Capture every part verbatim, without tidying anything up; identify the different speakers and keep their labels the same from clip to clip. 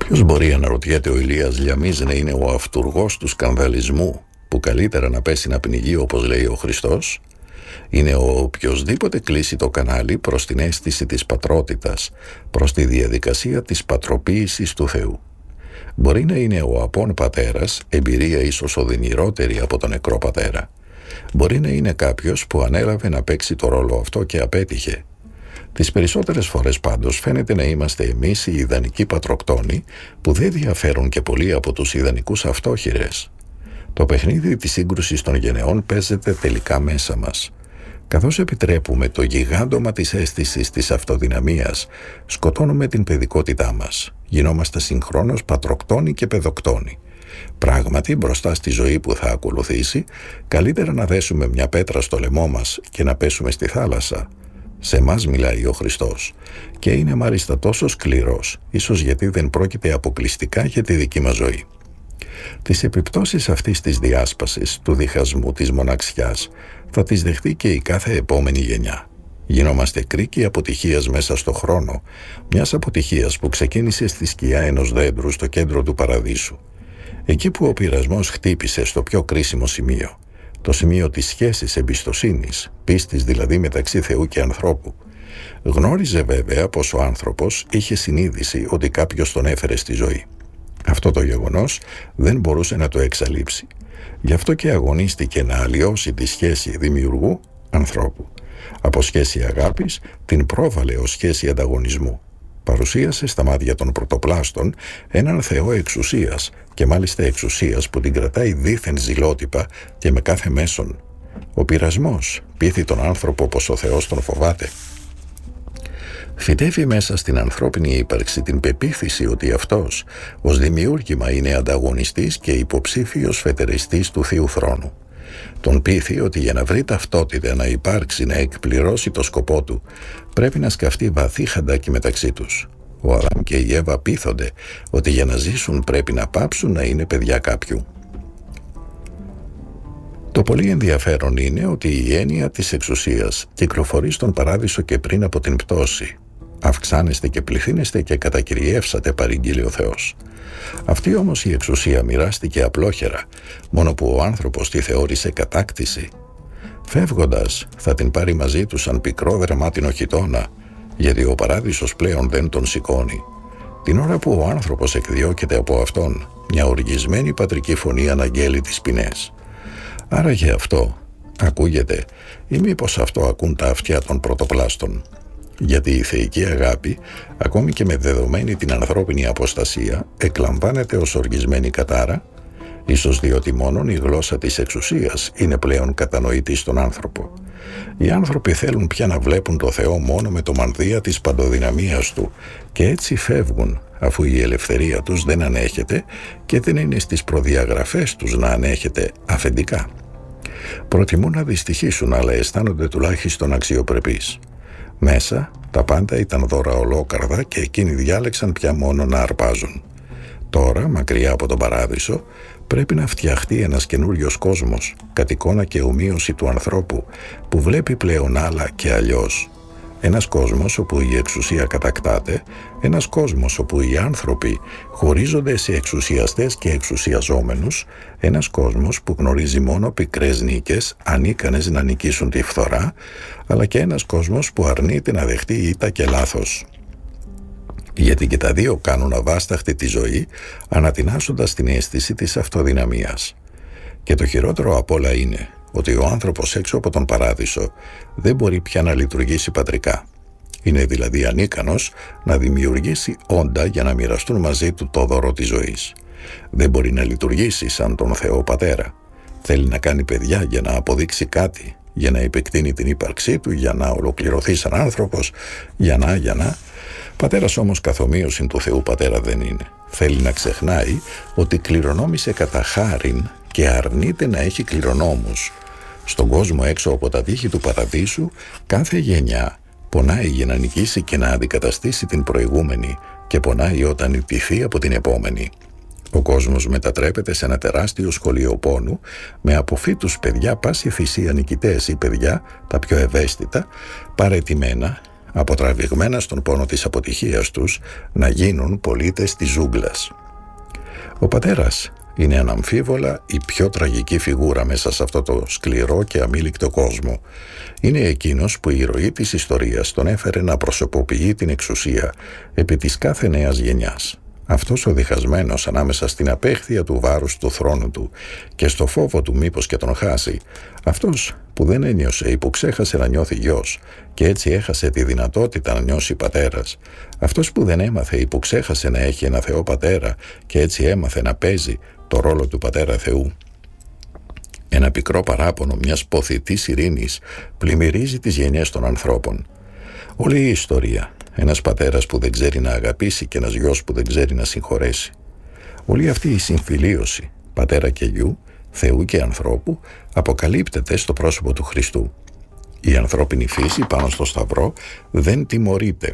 Speaker 1: Ποιος μπορεί, αναρωτιέται ο Ηλίας Λιαμής, να είναι ο αυτουργός του σκανδαλισμού που καλύτερα να πέσει να πνιγεί, όπως λέει ο Χριστός? Είναι ο οποιοσδήποτε κλείσει το κανάλι προς την αίσθηση της πατρότητας, προς τη διαδικασία της πατροποίησης του Θεού. Μπορεί να είναι ο απόν πατέρας, εμπειρία ίσως οδυνηρότερη από τον νεκρό πατέρα. Μπορεί να είναι κάποιος που ανέλαβε να παίξει το ρόλο αυτό και απέτυχε. Τις περισσότερες φορές πάντως φαίνεται να είμαστε εμείς οι ιδανικοί πατροκτόνοι που δεν διαφέρουν και πολύ από τους ιδανικούς αυτόχειρες. Το παιχνίδι της σύγκρουσης των γενεών παίζεται τελικά μέσα μας. Καθώς επιτρέπουμε το γιγάντωμα της αίσθησης της αυτοδυναμίας, σκοτώνουμε την παιδικότητά μας. Γινόμαστε συγχρόνως πατροκτόνοι και παιδοκτόνοι. Πράγματι, μπροστά στη ζωή που θα ακολουθήσει, καλύτερα να δέσουμε μια πέτρα στο λαιμό μας και να πέσουμε στη θάλασσα. Σε μας μιλάει ο Χριστός και είναι μάλιστα τόσο σκληρός, ίσως γιατί δεν πρόκειται αποκλειστικά για τη δική μας ζωή. Τις επιπτώσεις αυτής της διάσπασης, του διχασμού, της μοναξιάς, θα τις δεχτεί και η κάθε επόμενη γενιά. Γινόμαστε κρίκοι αποτυχίας μέσα στο χρόνο, μιας αποτυχίας που ξεκίνησε στη σκιά ενός δέντρου στο κέντρο του παραδείσου. Εκεί που ο πειρασμός χτύπησε στο πιο κρίσιμο σημείο, το σημείο της σχέσης εμπιστοσύνης, πίστης δηλαδή μεταξύ Θεού και ανθρώπου. Γνώριζε βέβαια πως ο άνθρωπος είχε συνείδηση ότι κάποιος τον έφερε στη ζωή. Αυτό το γεγονός δεν μπορούσε να το εξαλείψει. Γι' αυτό και αγωνίστηκε να αλλοιώσει τη σχέση δημιουργού ανθρώπου. Από σχέση αγάπης την πρόβαλε ως σχέση ανταγωνισμού. Παρουσίασε στα μάτια των πρωτοπλάστων έναν Θεό εξουσίας, και μάλιστα εξουσίας που την κρατάει δήθεν ζηλότυπα και με κάθε μέσον. Ο πειρασμός πείθει τον άνθρωπο πως ο Θεός τον φοβάται. Φυτεύει μέσα στην ανθρώπινη ύπαρξη την πεποίθηση ότι αυτός ως δημιούργημα είναι ανταγωνιστής και υποψήφιος φετεριστής του Θείου θρόνου. Τον πείθει ότι για να βρει ταυτότητα, να υπάρξει, να εκπληρώσει το σκοπό του, πρέπει να σκαφτεί βαθύ χαντάκι μεταξύ τους. Ο Αδάμ και η Εύα πείθονται ότι για να ζήσουν πρέπει να πάψουν να είναι παιδιά κάποιου. Το πολύ ενδιαφέρον είναι ότι η έννοια της εξουσίας κυκλοφορεί στον παράδεισο και πριν από την πτώση. Αυξάνεστε και πληθύνεστε και κατακυριεύσατε, παρήγγειλε ο Θεός. Αυτή όμως η εξουσία μοιράστηκε απλόχερα, μόνο που ο άνθρωπος τη θεώρησε κατάκτηση. Φεύγοντας θα την πάρει μαζί του σαν πικρό δερμάτινο χιτώνα, γιατί ο παράδεισος πλέον δεν τον σηκώνει. Την ώρα που ο άνθρωπος εκδιώκεται από αυτόν, μια οργισμένη πατρική φωνή αναγγέλει τις ποινές. Άρα για αυτό ακούγεται, ή μήπως αυτό ακούν τα αυτιά των πρωτοπλάστων? Γιατί η θεϊκή αγάπη, ακόμη και με δεδομένη την ανθρώπινη αποστασία, εκλαμβάνεται ως οργισμένη κατάρα, ίσως διότι μόνον η γλώσσα της εξουσίας είναι πλέον κατανοητή στον άνθρωπο. Οι άνθρωποι θέλουν πια να βλέπουν το Θεό μόνο με το μανδύα της παντοδυναμίας του και έτσι φεύγουν, αφού η ελευθερία τους δεν ανέχεται και δεν είναι στις προδιαγραφές τους να ανέχεται αφεντικά. Προτιμούν να δυστυχήσουν, αλλά αισθάνονται τουλάχιστον αξιοπρεπείς. Μέσα τα πάντα ήταν δώρα ολόκαρδα και εκείνοι διάλεξαν πια μόνο να αρπάζουν. Τώρα, μακριά από τον παράδεισο, πρέπει να φτιαχτεί ένας καινούριος κόσμος, κατ' εικόνα και ομοίωση του ανθρώπου, που βλέπει πλέον άλλα και αλλιώς. Ένας κόσμος όπου η εξουσία κατακτάται, ένας κόσμος όπου οι άνθρωποι χωρίζονται σε εξουσιαστές και εξουσιαζόμενους, ένας κόσμος που γνωρίζει μόνο πικρές νίκες, ανίκανες να νικήσουν τη φθορά, αλλά και ένας κόσμος που αρνείται να δεχτεί ήττα και λάθος. Γιατί και τα δύο κάνουν αβάσταχτη τη ζωή, ανατινάσσοντας την αίσθηση της αυτοδυναμίας. Και το χειρότερο απ' όλα είναι ότι ο άνθρωπος έξω από τον παράδεισο δεν μπορεί πια να λειτουργήσει πατρικά. Είναι δηλαδή ανίκανος να δημιουργήσει όντα για να μοιραστούν μαζί του το δώρο της ζωής. Δεν μπορεί να λειτουργήσει σαν τον Θεό Πατέρα. Θέλει να κάνει παιδιά για να αποδείξει κάτι, για να επεκτείνει την ύπαρξή του, για να ολοκληρωθεί σαν άνθρωπος, για να, για να. Πατέρας όμως καθομοίωση του Θεού Πατέρα δεν είναι. Θέλει να ξεχνάει ότι κληρονόμησε κατά χάριν και αρνείται να έχει κληρονόμους. Στον κόσμο έξω από τα τείχη του παραδείσου, κάθε γενιά πονάει για να νικήσει και να αντικαταστήσει την προηγούμενη και πονάει όταν ιτηθεί από την επόμενη. Ο κόσμος μετατρέπεται σε ένα τεράστιο σχολείο πόνου, με αποφύτους παιδιά πάση θυσία νικητές ή παιδιά, τα πιο ευαίσθητα, παραιτημένα, αποτραβηγμένα στον πόνο της αποτυχίας τους, να γίνουν πολίτες της ζούγκλας. Ο πατέρας είναι αναμφίβολα η πιο τραγική φιγούρα μέσα σε αυτό το σκληρό και αμήλικτο κόσμο. Είναι εκείνος που η ροή της ιστορίας τον έφερε να προσωποποιεί την εξουσία επί της κάθε νέας γενιάς. Αυτός ο διχασμένος ανάμεσα στην απέχθεια του βάρους του θρόνου του και στο φόβο του μήπως και τον χάσει, αυτός που δεν ένιωσε ή που ξέχασε να νιώθει γιος και έτσι έχασε τη δυνατότητα να νιώσει πατέρας, αυτός που δεν έμαθε ή που ξέχασε να έχει ένα Θεό πατέρα και έτσι έμαθε να παίζει το ρόλο του πατέρα Θεού. Ένα πικρό παράπονο μιας ποθητής ειρήνης πλημμυρίζει τις γενιές των ανθρώπων. Όλη η ιστορία, ένας πατέρας που δεν ξέρει να αγαπήσει και ένας γιος που δεν ξέρει να συγχωρέσει. Όλη αυτή η συμφιλίωση πατέρα και γιου, Θεού και ανθρώπου, αποκαλύπτεται στο πρόσωπο του Χριστού. Η ανθρώπινη φύση πάνω στο Σταυρό δεν τιμωρείται.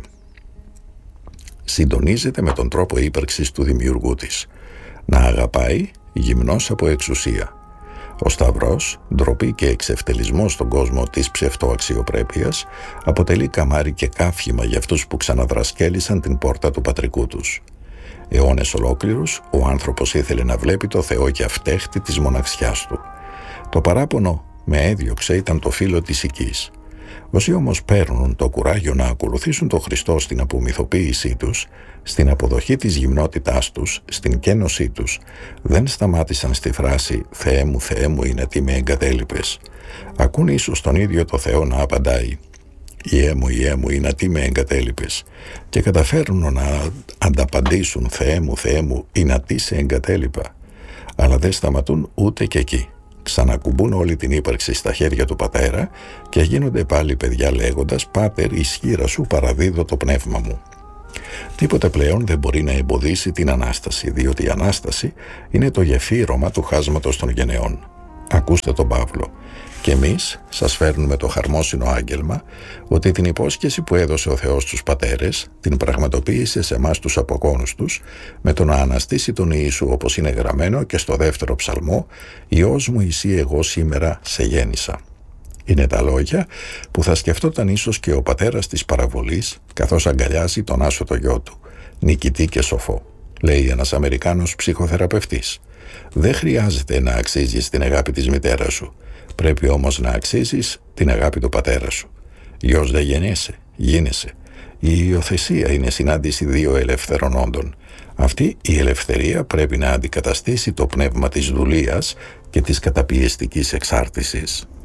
Speaker 1: Συντονίζεται με τον τρόπο ύπαρξης του δημιουργού της. Να αγαπάει γυμνός από εξουσία. Ο Σταυρός, ντροπή και εξευτελισμός στον κόσμο της ψευτοαξιοπρέπειας, αποτελεί καμάρι και κάφημα για αυτούς που ξαναδρασκέλισαν την πόρτα του πατρικού τους. Αιώνες ολόκληρους, ο άνθρωπος ήθελε να βλέπει το Θεό και αυτέχτη της μοναξιάς του. Το παράπονο με έδιωξε ήταν το φύλλο της οικής. Όσοι όμως παίρνουν το κουράγιο να ακολουθήσουν τον Χριστό στην απομυθοποίησή τους, στην αποδοχή της γυμνότητάς τους, στην κένωσή τους, δεν σταμάτησαν στη φράση «Θεέ μου, Θεέ μου, είναι τι με εγκατέλειπες». Ακούν ίσως τον ίδιο το Θεό να απαντάει «Ιέ μου, Ιέ μου, είναι τι με εγκατέλειπες» και καταφέρνουν να ανταπαντήσουν «Θεέ μου, Θεέ μου, είναι τι σε εγκατέλειπα». Αλλά δεν σταματούν ούτε και εκεί. Ξανακουμπούν όλη την ύπαρξη στα χέρια του πατέρα και γίνονται πάλι παιδιά λέγοντας «Πάτερ, ισχύρα σου παραδίδω το πνεύμα μου». Τίποτε πλέον δεν μπορεί να εμποδίσει την Ανάσταση, διότι η Ανάσταση είναι το γεφύρωμα του χάσματος των γενεών. Ακούστε τον Παύλο. Και εμείς σας φέρνουμε το χαρμόσυνο άγγελμα ότι την υπόσχεση που έδωσε ο Θεός στους πατέρες την πραγματοποίησε σε εμάς τους αποκόνους τους με το να αναστήσει τον Ιησού, όπως είναι γραμμένο και στο δεύτερο ψαλμό «Υιός μου εσύ εγώ σήμερα σε γέννησα». Είναι τα λόγια που θα σκεφτόταν ίσως και ο πατέρας της παραβολής καθώς αγκαλιάζει τον άσωτο γιο του, νικητή και σοφό. Λέει ένας Αμερικάνος ψυχοθεραπευτής. Δεν χρειάζεται να αξίζεις την αγάπη της μητέρας σου. Πρέπει όμως να αξίζεις την αγάπη του πατέρα σου. Γιος δεν γεννέσαι, γίνεσαι. Η υιοθεσία είναι συνάντηση δύο ελεύθερων όντων. Αυτή η ελευθερία πρέπει να αντικαταστήσει το πνεύμα της δουλείας και της καταπιεστικής εξάρτησης.